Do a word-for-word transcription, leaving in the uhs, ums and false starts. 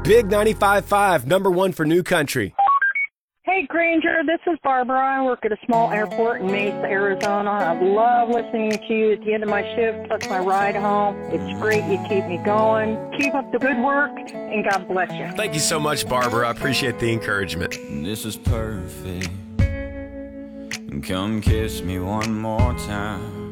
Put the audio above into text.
Big ninety-five point five, number one for New Country. Hey, Granger, this is Barbara. I work at a small airport in Mesa, Arizona. I love listening to you at the end of my shift, plus my ride home. It's great. You keep me going. Keep up the good work, and God bless you. Thank you so much, Barbara. I appreciate the encouragement. This is perfect. Come kiss me one more time.